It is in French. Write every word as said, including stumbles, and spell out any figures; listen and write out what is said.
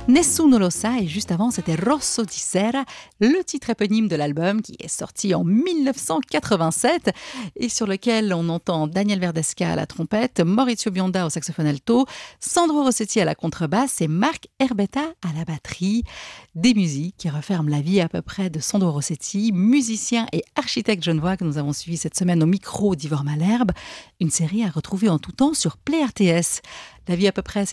Nessuno lo sa, et juste avant c'était Rosso di Sera, le titre éponyme de l'album qui est sorti en dix-neuf cent quatre-vingt-sept et sur lequel on entend Daniel Verdesca à la trompette, Maurizio Bionda au saxophone alto, Sandro Rossetti à la contrebasse et Marc Erbetta à la batterie. Des musiques qui referment la vie à peu près de Sandro Rossetti, musicien et architecte genevois que nous avons suivi cette semaine au micro d'Ivor Malherbe, une série à retrouver en tout temps sur Play R T S. La vie à peu près,